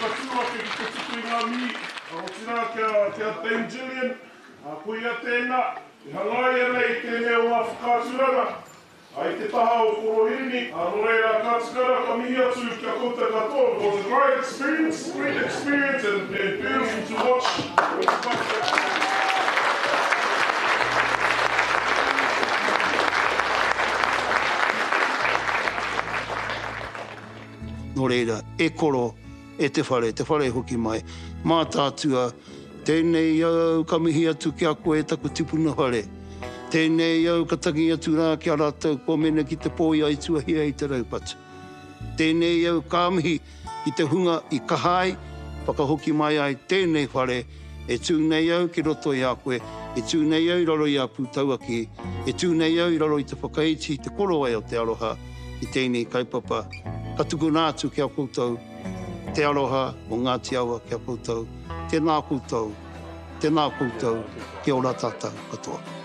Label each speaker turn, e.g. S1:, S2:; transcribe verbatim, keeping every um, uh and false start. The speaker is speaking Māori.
S1: katua ke ki te tuku i ngā mi. O tira kia, kia Dame Gillian, a kuia tēnā, i hangai ana i tēnei o ngā whakāturanga. Ai te taha o korohini, a Lorena Katikara, ka mihi atu kia kouta katoa. It was a great experience, great experience, and, and beautiful to watch.
S2: No reira, e koro, e te whare, te whare hoki mai. Mā tātua, tēnei au ka mihi atu ki a koe taku tipuna whare. Tēnei au ka tangi atu rā ki a rātou ko mena ki te pōi ai tuahia i te raupata. Tēnei au ka mihi i te hunga i kahai, whakahoki mai ai tēnei whare, e tūnei au ki roto i a koe, e tūnei au i raro i a pūtauaki, e tūnei au i raro i te whakaiti, te koro ai o te aroha, i tēnei kaipapa. Ka tuku nātu kia koutou, te aroha o Ngāti Awa kia koutou, tēnā koutou, tēnā koutou, kia ora tātou katoa.